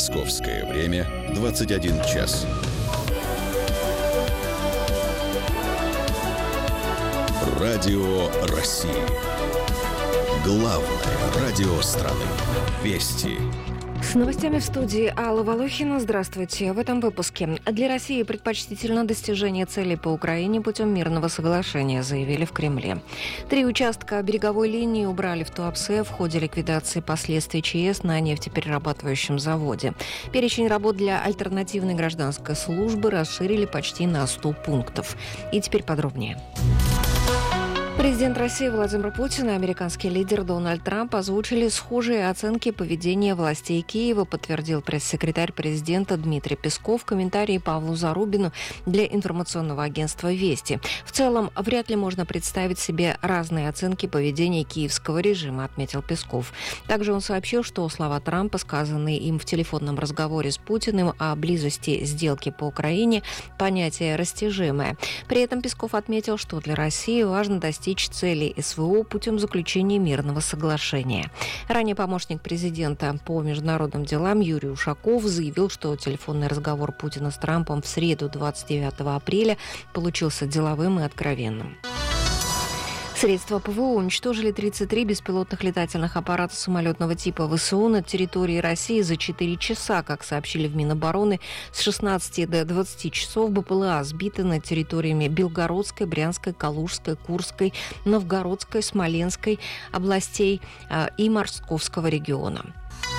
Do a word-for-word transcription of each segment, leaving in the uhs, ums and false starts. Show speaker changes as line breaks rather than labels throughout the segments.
Московское время двадцать один час. Радио России. Главное радио страны. Вести.
С новостями в студии Алла Волохина. Здравствуйте. В этом выпуске. Для России предпочтительно достижение целей по Украине путем мирного соглашения, заявили в Кремле. Три участка береговой линии убрали в Туапсе в ходе ликвидации последствий ЧС на нефтеперерабатывающем заводе. Перечень работ для альтернативной гражданской службы расширили почти на сто пунктов. И теперь подробнее. Президент России Владимир Путин и американский лидер Дональд Трамп озвучили схожие оценки поведения властей Киева, подтвердил пресс-секретарь президента Дмитрий Песков в комментарии Павлу Зарубину для информационного агентства «Вести». В целом, вряд ли можно представить себе разные оценки поведения киевского режима, отметил Песков. Также он сообщил, что слова Трампа, сказанные им в телефонном разговоре с Путиным о близости сделки по Украине, понятие растяжимое. При этом Песков отметил, что для России важно достичь целей СВО путем заключения мирного соглашения. Ранее помощник президента по международным делам Юрий Ушаков заявил, что телефонный разговор Путина с Трампом в среду двадцать девятого апреля получился деловым и откровенным. Средства ПВО уничтожили тридцать три беспилотных летательных аппарата самолетного типа ВСУ над территорией России за четыре часа. Как сообщили в Минобороны, с шестнадцати до двадцати часов БПЛА сбиты над территориями Белгородской, Брянской, Калужской, Курской, Новгородской, Смоленской областей и Московского региона.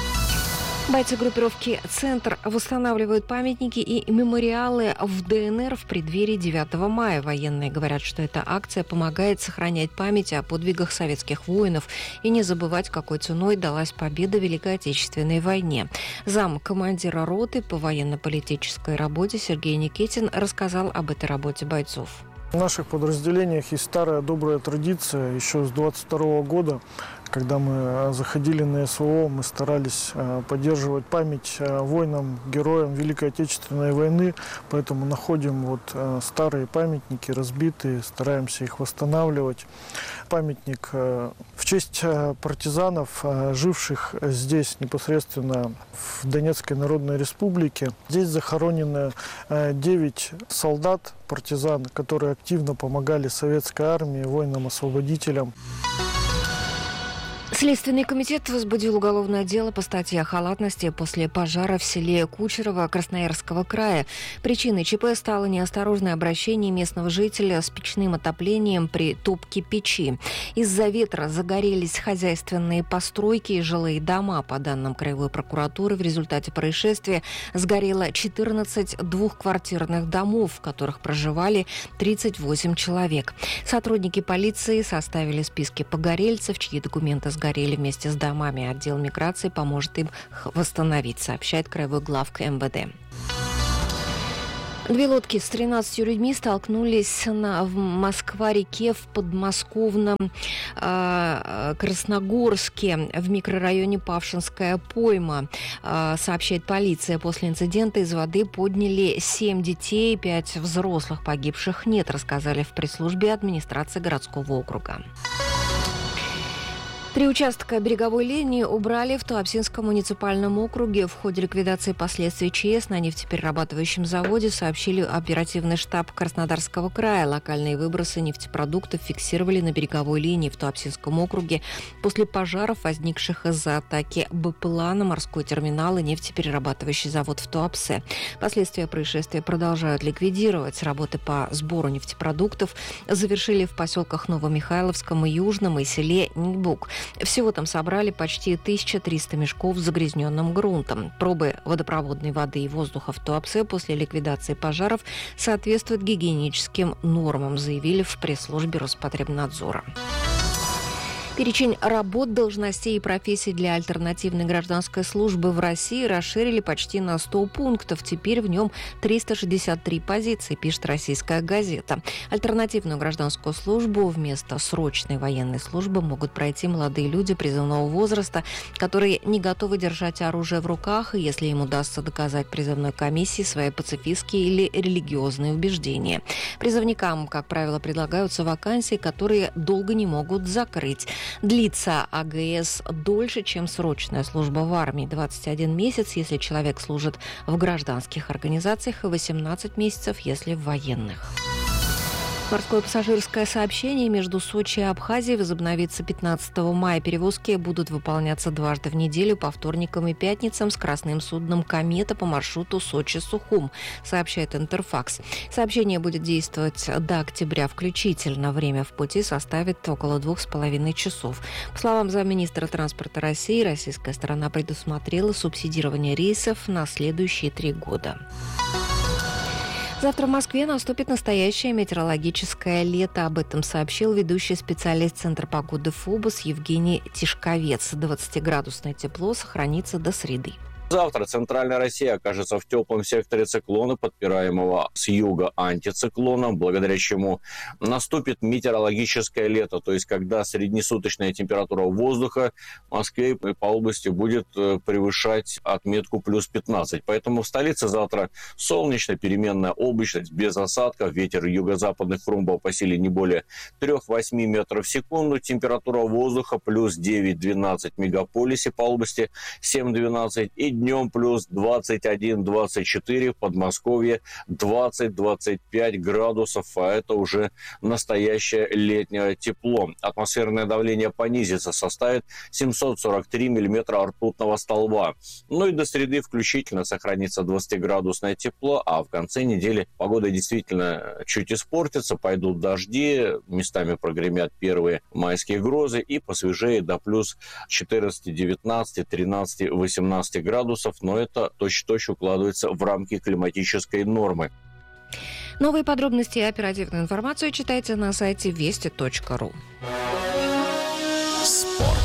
Бойцы группировки «Центр» восстанавливают памятники и мемориалы в ДНР в преддверии девятого мая. Военные говорят, что эта акция помогает сохранять память о подвигах советских воинов и не забывать, какой ценой далась победа в Великой Отечественной войне. Зам командира роты по военно-политической работе Сергей Никитин рассказал об этой работе бойцов.
В наших подразделениях есть старая добрая традиция еще с двадцать второго года. Когда мы заходили на СВО, мы старались поддерживать память воинам, героям Великой Отечественной войны, поэтому находим вот старые памятники, разбитые, стараемся их восстанавливать. Памятник в честь партизанов, живших здесь непосредственно в Донецкой Народной Республике. Здесь захоронены девять солдат, партизан, которые активно помогали советской армии, воинам-освободителям.
Следственный комитет возбудил уголовное дело по статье о халатности после пожара в селе Кучерово Красноярского края. Причиной ЧП стало неосторожное обращение местного жителя с печным отоплением при топке печи. Из-за ветра загорелись хозяйственные постройки и жилые дома. По данным краевой прокуратуры, в результате происшествия сгорело четырнадцать двухквартирных домов, в которых проживали тридцать восемь человек. Сотрудники полиции составили списки погорельцев, чьи документы сгорели вместе с домами. Отдел миграции поможет им восстановить, сообщает краевой главк МВД. Две лодки с тринадцатью людьми столкнулись на, в Москва-реке в подмосковном э, Красногорске в микрорайоне Павшинская пойма, э, сообщает полиция. После инцидента из воды подняли семь детей, пять взрослых, погибших нет, рассказали в пресс-службе администрации городского округа. Три участка береговой линии убрали в Туапсинском муниципальном округе в ходе ликвидации последствий ЧС на нефтеперерабатывающем заводе, сообщили оперативный штаб Краснодарского края. Локальные выбросы нефтепродуктов фиксировали на береговой линии в Туапсинском округе после пожаров, возникших из-за атаки БПЛА на морской терминал и нефтеперерабатывающий завод в Туапсе. Последствия происшествия продолжают ликвидировать. Работы по сбору нефтепродуктов завершили в поселках Новомихайловском и Южном и селе Нибук. Всего там собрали почти тысяча триста мешков с загрязненным грунтом. Пробы водопроводной воды и воздуха в Туапсе после ликвидации пожаров соответствуют гигиеническим нормам, заявили в пресс-службе Роспотребнадзора. Перечень работ, должностей и профессий для альтернативной гражданской службы в России расширили почти на сто пунктов. Теперь в нем триста шестьдесят три позиции, пишет «Российская газета». Альтернативную гражданскую службу вместо срочной военной службы могут пройти молодые люди призывного возраста, которые не готовы держать оружие в руках, и если им удастся доказать призывной комиссии свои пацифистские или религиозные убеждения. Призывникам, как правило, предлагаются вакансии, которые долго не могут закрыть. Длится АГС дольше, чем срочная служба в армии. двадцать один месяц, если человек служит в гражданских организациях, и восемнадцать месяцев, если в военных. Морское пассажирское сообщение между Сочи и Абхазией возобновится пятнадцатого мая. Перевозки будут выполняться дважды в неделю по вторникам и пятницам с красным судном «Комета» по маршруту Сочи-Сухум, сообщает Интерфакс. Сообщение будет действовать до октября включительно. Время в пути составит около двух с половиной часов. По словам замминистра транспорта России, российская сторона предусмотрела субсидирование рейсов на следующие три года. Завтра в Москве наступит настоящее метеорологическое лето. Об этом сообщил ведущий специалист Центра погоды ФОБОС Евгений Тишковец. двадцатиградусное тепло сохранится до среды.
Завтра центральная Россия окажется в теплом секторе циклона, подпираемого с юга антициклоном, благодаря чему наступит метеорологическое лето, то есть когда среднесуточная температура воздуха в Москве и по области будет превышать отметку плюс пятнадцать. Поэтому в столице завтра солнечно, переменная облачность, без осадков, ветер юго-западных фрумбов по силе не более три-восемь метров в секунду, температура воздуха плюс девять-двенадцать в мегаполисе по области, семь-двенадцать, и днем плюс двадцать один - двадцать четыре, в Подмосковье двадцать - двадцать пять градусов, а это уже настоящее летнее тепло. Атмосферное давление понизится, составит семьсот сорок три миллиметра ртутного столба. Ну и до среды включительно сохранится двадцатиградусное тепло, а в конце недели погода действительно чуть испортится, пойдут дожди, местами прогремят первые майские грозы и посвежее до плюс четырнадцать, девятнадцать, тринадцать, восемнадцать градусов. Но это точно-точно укладывается в рамки климатической нормы.
Новые подробности и оперативную информацию читайте на сайте вести точка ру.
Спорт.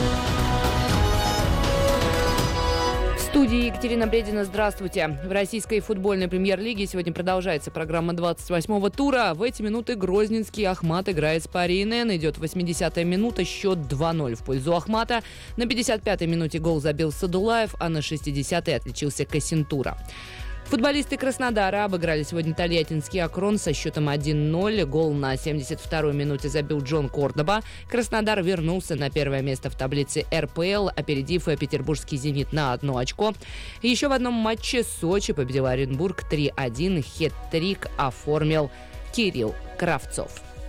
В студии Екатерина Бредина. Здравствуйте. В российской футбольной премьер-лиге сегодня продолжается программа двадцать восьмого тура. В эти минуты грозненский Ахмат играет с Пари эн эн. Идет восьмидесятая минута, счет два ноль в пользу Ахмата. На пятьдесят пятой минуте гол забил Садулаев, а на шестидесятой отличился Кассинтура. Футболисты Краснодара обыграли сегодня тольяттинский Акрон со счетом один ноль. Гол на семьдесят второй минуте забил Джон Кордоба. Краснодар вернулся на первое место в таблице эр пэ эл, опередив петербургский «Зенит» на одно очко. Еще в одном матче Сочи победил Оренбург три один. Хет-трик оформил Кирилл Кравцов.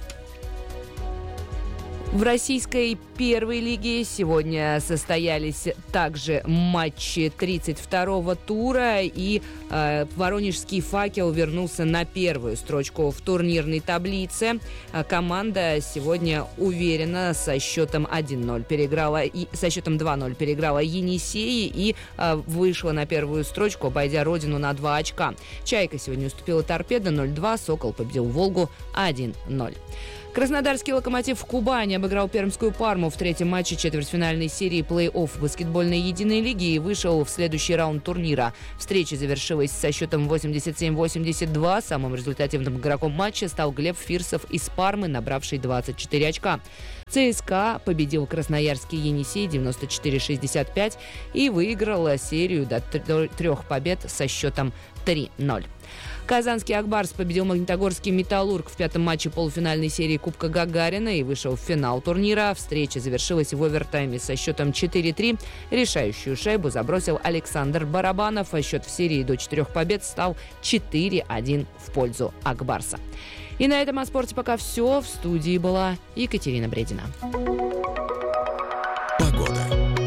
В российской первой лиге сегодня состоялись также матчи тридцать второго тура, и э, воронежский «Факел» вернулся на первую строчку в турнирной таблице. Команда сегодня уверенно со счетом один ноль переиграла, и, со счетом два ноль переиграла Енисей и э, вышла на первую строчку, обойдя родину на два очка. «Чайка» сегодня уступила «Торпедо» ноль два, «Сокол» победил «Волгу» один ноль. Краснодарский «Локомотив» в Кубани обыграл пермскую «Парму» в третьем матче четвертьфинальной серии плей-офф баскетбольной единой лиги и вышел в следующий раунд турнира. Встреча завершилась со счетом восемьдесят семь восемьдесят два. Самым результативным игроком матча стал Глеб Фирсов из «Пармы», набравший двадцать четыре очка. ЦСКА победил красноярский «Енисей» девяносто четыре шестьдесят пять и выиграл серию до трех побед со счетом три ноль. Казанский «Акбарс» победил магнитогорский «Металлург» в пятом матче полуфинальной серии Кубка Гагарина и вышел в финал турнира. Встреча завершилась в овертайме со счетом четыре три. Решающую шайбу забросил Александр Барабанов, а счет в серии до четырех побед стал четыре один в пользу «Акбарса». И на этом о спорте пока все. В студии была Екатерина Бредина.
Погода.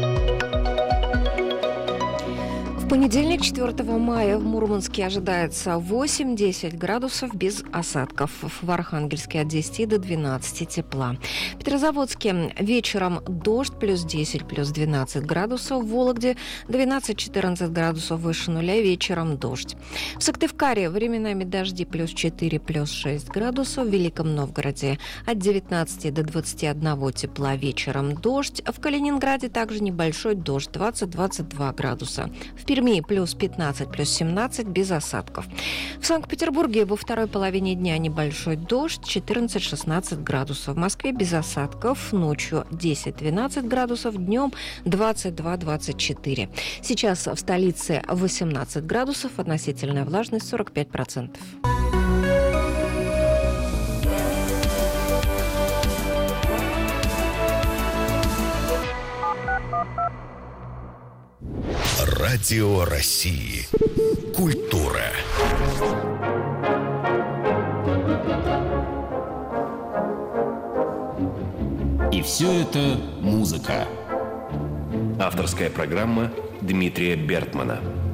В понедельник, четвёртого мая, в Мурманске ожидается восемь-десять градусов без осадков. В Архангельске от десяти до двенадцати тепла. В Петрозаводске вечером дождь, плюс десять, плюс двенадцать градусов. В Вологде двенадцать-четырнадцать градусов выше нуля, вечером дождь. В Сыктывкаре временами дожди, плюс четыре, плюс шесть градусов. В Великом Новгороде от девятнадцати до двадцати одного тепла, вечером дождь. В Калининграде также небольшой дождь, двадцать-двадцать два градуса. В Перми плюс пятнадцать, плюс семнадцать, без осадков. В Санкт-Петербурге во второй половине дня небольшой дождь, четырнадцать-шестнадцать градусов. В Москве без осадков, ночью десять-двенадцать градусов, днем двадцать два - двадцать четыре. Сейчас в столице восемнадцать градусов, относительная влажность сорок пять процентов.
Радио России. Культура.
И все это музыка.
Авторская программа Дмитрия Бертмана.